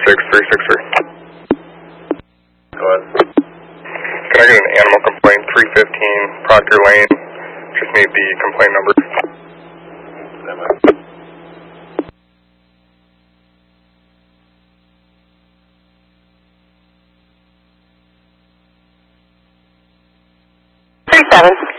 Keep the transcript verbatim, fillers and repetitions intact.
six three six three. Go ahead. Can I get an animal complaint three fifteen Proctor Lane? Just need the complaint number. Stand by. Three seven.